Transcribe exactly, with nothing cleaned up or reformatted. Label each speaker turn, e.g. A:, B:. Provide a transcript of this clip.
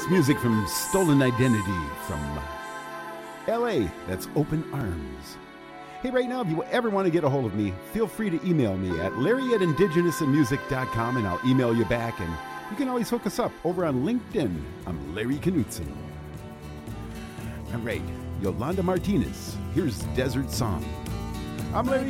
A: Music from Stolen Identity from L A. That's Open Arms. Hey, right now, if you ever want to get a hold of me, feel free to email me at larry at indigenous and music dot com, and I'll email you back, and you can always hook us up over on LinkedIn. I'm Larry Knutson. All right, Yolanda Martinez. Here's Desert Song. I'm Larry